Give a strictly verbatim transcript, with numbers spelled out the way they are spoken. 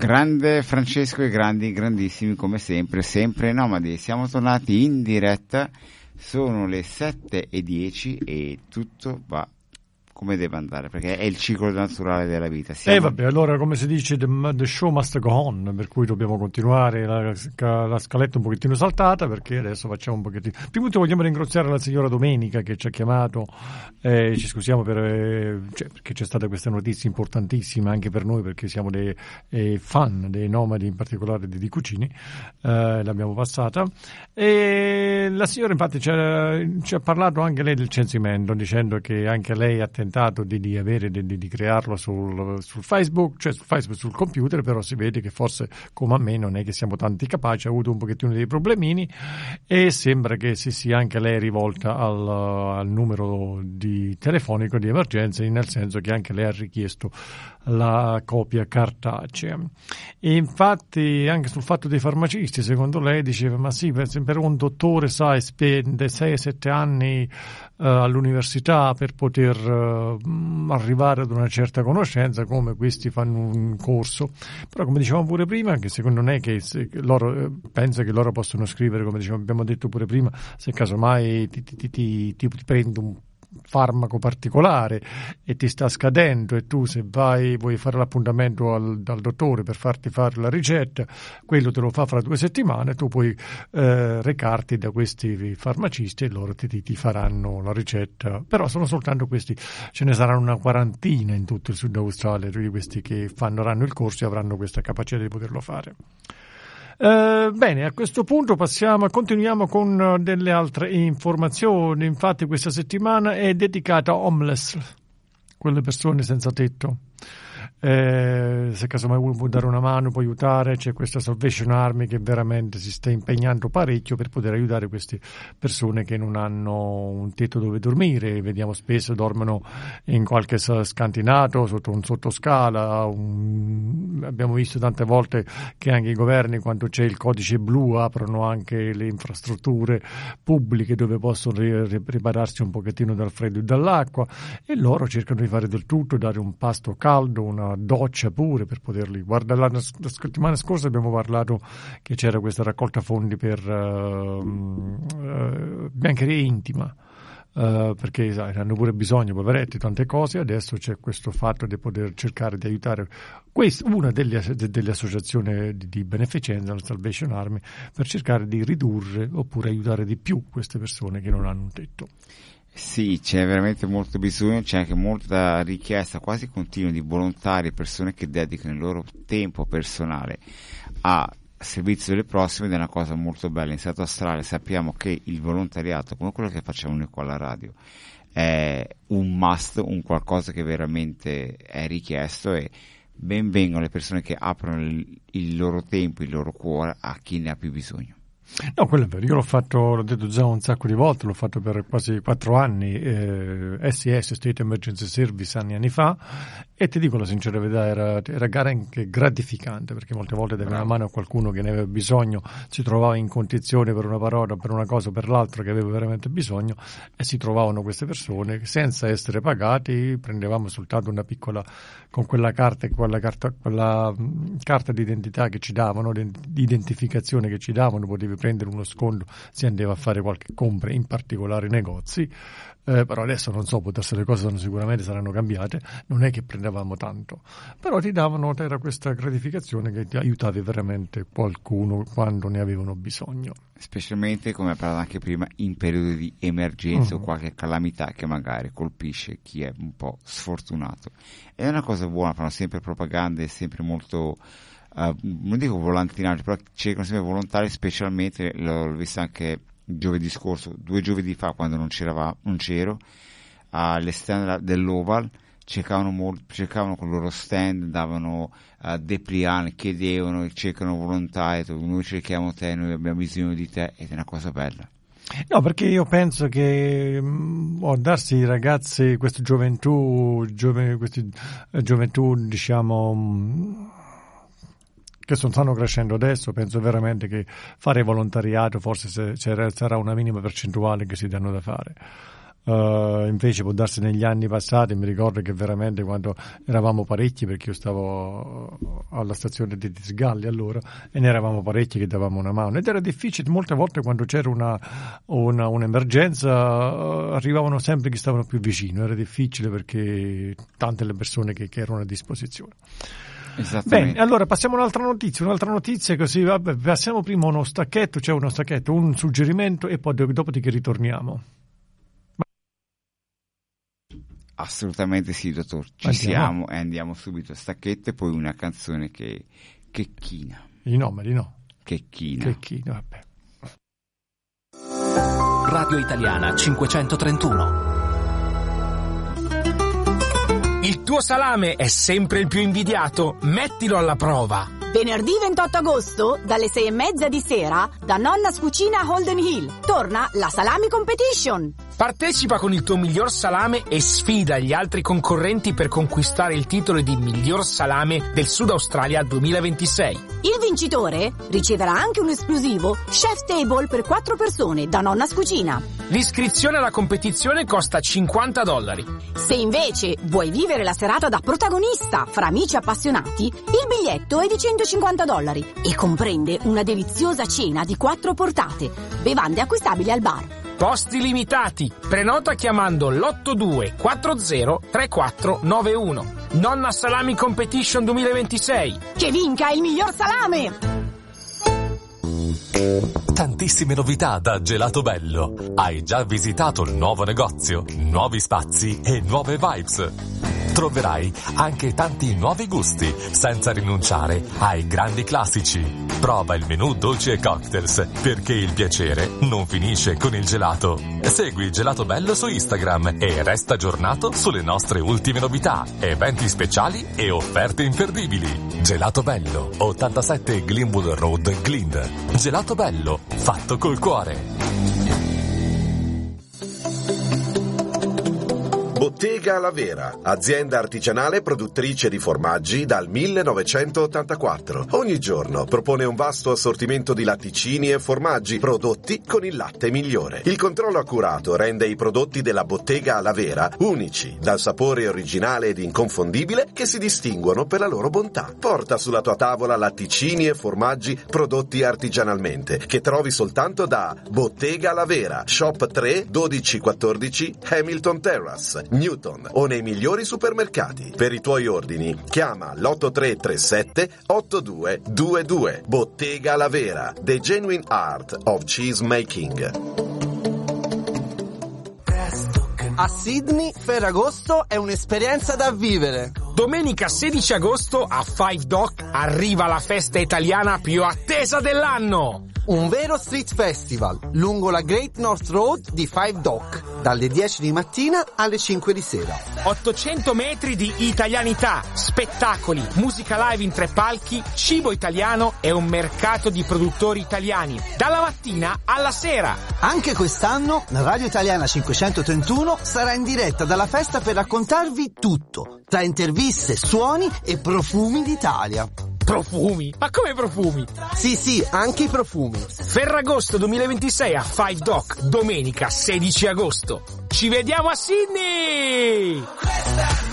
Grande Francesco e grandi, grandissimi come sempre, sempre nomadi. Siamo tornati in diretta, sono le sette e dieci e tutto va come deve andare, perché è il ciclo naturale della vita. Siamo... E eh vabbè, allora come si dice, the, the show must go on, per cui dobbiamo continuare, la, la scaletta un pochettino saltata, perché adesso facciamo un pochettino... Prima di tutto vogliamo ringraziare la signora Domenica che ci ha chiamato, eh, ci scusiamo per, eh, cioè, perché c'è stata questa notizia importantissima anche per noi, perché siamo dei eh, fan dei nomadi, in particolare di, di Cucini, eh, l'abbiamo passata, e la signora infatti ci ha, ci ha parlato anche lei del censimento, dicendo che anche lei ha tentato Di, di avere di, di crearlo sul, sul Facebook, cioè sul Facebook, sul computer, però si vede che forse come a me non è che siamo tanti capaci, ha avuto un pochettino dei problemini e sembra che si sia anche lei rivolta al, al numero di telefonico di emergenza, nel senso che anche lei ha richiesto la copia cartacea. E infatti anche sul fatto dei farmacisti, secondo lei diceva ma sì, per, per un dottore sai spende sei sette anni uh, all'università per poter uh, arrivare ad una certa conoscenza, come questi fanno un corso, però come dicevamo pure prima, che secondo me che se, loro pensa che loro possono scrivere, come dicevamo, abbiamo detto pure prima, se casomai ti, ti, ti, ti, ti prendi un farmaco particolare e ti sta scadendo e tu se vai vuoi fare l'appuntamento al, dal dottore per farti fare la ricetta, quello te lo fa fra due settimane, tu puoi eh, recarti da questi farmacisti e loro ti, ti, ti faranno la ricetta, però sono soltanto questi, ce ne saranno una quarantina in tutto il Sud Australia di questi che faranno il corso e avranno questa capacità di poterlo fare. Uh, bene, a questo punto passiamo, continuiamo con uh, delle altre informazioni. Infatti questa settimana è dedicata a homeless, quelle persone senza tetto. Eh, se casomai vuoi dare una mano, può aiutare, c'è questa Salvation Army che veramente si sta impegnando parecchio per poter aiutare queste persone che non hanno un tetto dove dormire. Vediamo spesso dormono in qualche scantinato, sotto un sottoscala, un... abbiamo visto tante volte che anche i governi, quando c'è il codice blu, aprono anche le infrastrutture pubbliche dove possono ripararsi un pochettino dal freddo e dall'acqua, e loro cercano di fare del tutto, dare un pasto caldo, una doccia pure per poterli. Guarda, la, la settimana scorsa abbiamo parlato che c'era questa raccolta fondi per uh, uh, biancheria intima, uh, perché sai, hanno pure bisogno, poveretti, tante cose. Adesso c'è questo fatto di poter cercare di aiutare questa, una delle, delle associazioni di, di beneficenza, la Salvation Army, per cercare di ridurre oppure aiutare di più queste persone che non hanno un tetto. Sì, c'è veramente molto bisogno, c'è anche molta richiesta quasi continua di volontari, persone che dedicano il loro tempo personale a servizio delle prossime, ed è una cosa molto bella. In Stato Australia sappiamo che il volontariato, come quello che facciamo noi qua alla radio, è un must, un qualcosa che veramente è richiesto, e ben vengano le persone che aprono il, il loro tempo, il loro cuore a chi ne ha più bisogno. No, quello è vero, io l'ho fatto, l'ho detto già un sacco di volte, l'ho fatto per quasi quattro anni, eh, S S, State Emergency Service, anni anni fa, e ti dico la sincera verità, era, era gara anche gratificante, perché molte volte dare una mano a qualcuno che ne aveva bisogno, si trovava in condizione per una parola, per una cosa o per l'altra che aveva veramente bisogno, e si trovavano queste persone che senza essere pagati prendevamo soltanto una piccola, con quella carta, quella carta, quella mh, carta d'identità che ci davano, di identificazione che ci davano, potevi prendere uno sconto se andava a fare qualche compra in particolari negozi, eh, però adesso non so, poterse le cose sono, sicuramente saranno cambiate, non è che prendevamo tanto, però ti davano, era questa gratificazione che ti aiutavi veramente qualcuno quando ne avevano bisogno. Specialmente, come ha parlato anche prima, in periodi di emergenza uh-huh. o qualche calamità che magari colpisce chi è un po' sfortunato. È una cosa buona, fanno sempre propaganda, è sempre molto... Uh, non dico volantinari, però cercano sempre volontari, specialmente l'ho visto anche giovedì scorso, due giovedì fa, quando non, c'era, non c'ero, all'esterno dell'Oval, cercavano, molto, cercavano con il loro stand, davano uh, depliant, chiedevano, cercano volontari, noi cerchiamo te, noi abbiamo bisogno di te, ed è una cosa bella. No, perché io penso che oh, darsi ai ragazzi, questa gioventù, giove, questi, eh, gioventù, diciamo... che stanno crescendo adesso, penso veramente che fare volontariato forse se, se sarà una minima percentuale che si danno da fare. Uh, invece può darsi negli anni passati, mi ricordo che veramente quando eravamo parecchi, perché io stavo alla stazione di Tisgalli allora, e ne eravamo parecchi che davamo una mano, ed era difficile. Molte volte quando c'era una, una un'emergenza uh, arrivavano sempre chi stavano più vicino, era difficile perché tante le persone che, che erano a disposizione. Bene, allora passiamo a un'altra notizia, un'altra notizia così, vabbè, passiamo prima uno stacchetto, c'è cioè uno stacchetto, un suggerimento e poi dopodiché ritorniamo. Assolutamente sì, dottor, ci andiamo. siamo e andiamo subito a stacchetto e poi una canzone che che china. Di no, ma di no. Che china. Che china, vabbè. Radio Italiana cinquecentotrentuno. Il tuo salame è sempre il più invidiato? Mettilo alla prova. Venerdì ventotto agosto, dalle sei e mezza di sera, da Nonna's Cucina Holden Hill, torna la Salami Competition. Partecipa con il tuo miglior salame e sfida gli altri concorrenti per conquistare il titolo di miglior salame del Sud Australia duemilaventisei. Il vincitore riceverà anche un esclusivo Chef Table per quattro persone da Nonna's Cucina. L'iscrizione alla competizione costa cinquanta dollari. Se invece vuoi vivere la serata da protagonista fra amici appassionati, il biglietto è di centocinquanta dollari e comprende una deliziosa cena di quattro portate, bevande acquistabili al bar. Posti limitati. Prenota chiamando l'otto due quattro zero tre quattro nove uno. Nonna Salami Competition duemilaventisei. Che vinca il miglior salame! Tantissime novità da Gelato Bello. Hai già visitato il nuovo negozio, nuovi spazi e nuove vibes. Troverai anche tanti nuovi gusti, senza rinunciare ai grandi classici. Prova il menù dolci e cocktails, perché il piacere non finisce con il gelato. Segui Gelato Bello su Instagram e resta aggiornato sulle nostre ultime novità, eventi speciali e offerte imperdibili. Gelato Bello, ottantasette Glenwood Road, Glynde. Gelato Bello, fatto col cuore. Bottega La Vera, azienda artigianale produttrice di formaggi dal millenovecentottantaquattro. Ogni giorno propone un vasto assortimento di latticini e formaggi prodotti con il latte migliore. Il controllo accurato rende i prodotti della Bottega La Vera unici, dal sapore originale ed inconfondibile che si distinguono per la loro bontà. Porta sulla tua tavola latticini e formaggi prodotti artigianalmente, che trovi soltanto da Bottega La Vera, Shop tre dodici quattordici Hamilton Terrace, Newton, o nei migliori supermercati. Per i tuoi ordini chiama l'otto tre tre sette otto due due due. Bottega La Vera, The Genuine Art of Cheese Making. A Sydney, Ferragosto è un'esperienza da vivere. Domenica sedici agosto a Five Dock arriva la festa italiana più attesa dell'anno. Un vero street festival lungo la Great North Road di Five Dock, dalle dieci di mattina alle cinque di sera. ottocento metri di italianità, spettacoli, musica live in tre palchi, cibo italiano e un mercato di produttori italiani, dalla mattina alla sera. Anche quest'anno la Radio Italiana cinquecentotrentuno sarà in diretta dalla festa per raccontarvi tutto, tra interviste, suoni e profumi d'Italia. Profumi? Ma come profumi? Sì, sì, anche i profumi. Ferragosto duemilaventisei a Five Dock, domenica sedici agosto. Ci vediamo a Sydney!